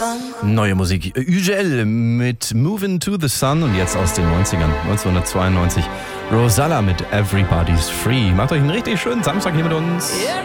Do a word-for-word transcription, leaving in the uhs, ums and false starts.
Neue Musik. Ügel mit Movin' to the Sun und jetzt aus den neunzigern, neunzehnhundertzweiundneunzig. Rosalla mit Everybody's Free. Macht euch einen richtig schönen Samstag hier mit uns.